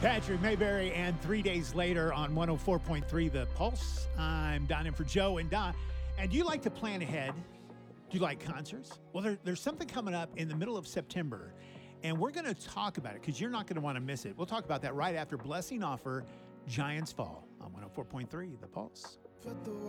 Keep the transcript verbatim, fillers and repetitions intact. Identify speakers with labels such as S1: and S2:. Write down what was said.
S1: Patrick Mayberry, and three days later on one oh four point three The Pulse. I'm Don in for Joe and Don. And do you like to plan ahead? Do you like concerts? Well, there, there's something coming up in the middle of September, and we're going to talk about it because you're not going to want to miss it. We'll talk about that right after Blessing Offor, Giants Fall on one oh four point three The Pulse.